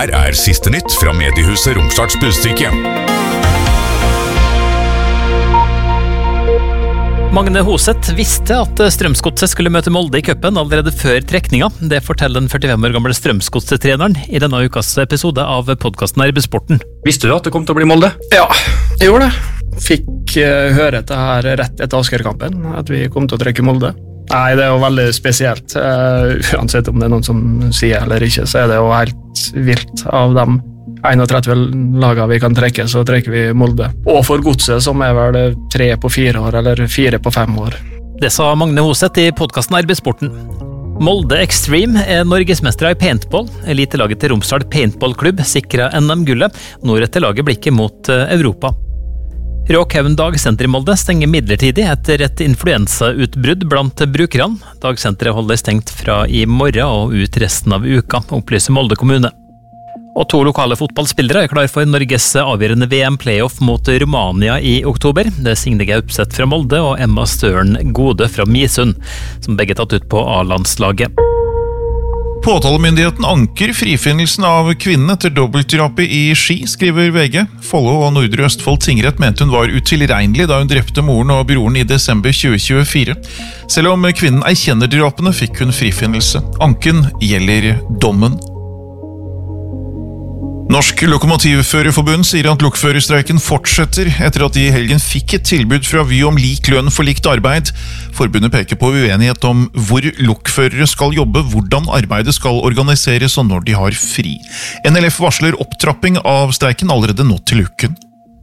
Her siste nytt fra mediehuset Romsdals Budstikke. Magne Hoseth visste at Strømsgodset skulle møte Molde i cupen allerede før trekninga. Det forteller den 45 år gamle Strømsgodset-treneren i denne ukas episode av podcasten RB-sporten. Visste du at det kom til å bli Molde? Ja, jeg gjorde det. Fikk høre dette her rett etter Asker-kampen, at vi kom til å trekke Molde. Nei, det er jo veldig spesielt. Uansett om det er noen som sier eller ikke, så er det jo helt vilt av dem. 31 lager vi kan trekke, så trekker vi Molde. Og for Godset, som er vel 3 på 4 år, eller 4 på 5 år. Det sa Magne Hoseth i podcasten RB-sporten. Molde Extreme er norgesmestere i paintball. Elitelaget til Romsdal Paintballklubb sikret NM-gullet. Nå retter laget blikket mot Europa. Råkhaugen dagsenter i Molde stenger midlertidig etter et influensautbrudd blant brukerne. Dagsenteret holder stengt fra i morgen og ut resten av uka, opplyser Molde kommune. Og 2 lokale fotballspillere er klar for Norges avgjørende VM-playoff mot Romania i oktober. Det er Signe Gaupseth fra Molde og Emma Støren Gode fra Misund, som begge tatt ut på A-landslaget. Påtalemyndigheten anker frifinnelsen av kvinnen etter dobbeltdrapet i Ski, skriver VG. Follo og Nordre Østfold tingrett mente hun var utilregnelig da hun drepte moren og broren i desember 2024. Selv om kvinnen erkjenner drapene, fikk hun frifinnelse. Anken gjelder dommen. Norsk Lokomotivførerforbund sier at lokførerstreiken fortsetter etter at de i helgen fikk et tilbud fra Vy om lik lønn for likt arbeid. Forbundet peker på uenighet om hvor lokførere skal jobbe, hvordan arbeidet skal organiseres og når de har fri. NLF varsler opptrapping av streiken allerede nå til uken.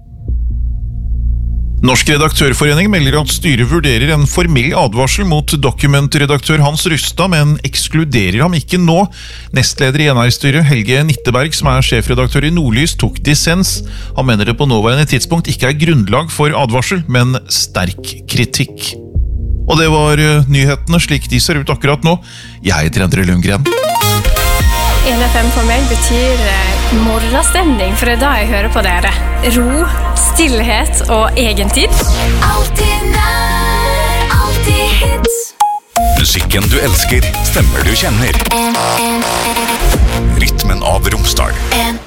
Norsk redaktørforening melder at styret vurderer en formell advarsel mot dokumentredaktør Hans Rustad, men ekskluderer ham ikke nå. Nestleder i NR-styret, Helge Nitteberg, som er sjefredaktør i Nordlys, tok dissens. Han mener det på nåværende tidspunkt ikke er grunnlag for advarsel, men sterk kritikk. Og det var nyhetene slik de ser ut akkurat nå. Jeg heter Endre Lundgren. 1FM for meg betyr morgenstemning, for det er da jeg hører på dere. Ro, stillhet og egentid. Alltid nær, alltid hits. Musikken du elsker, stemmer du kjenner. Rytmen av Romsdal.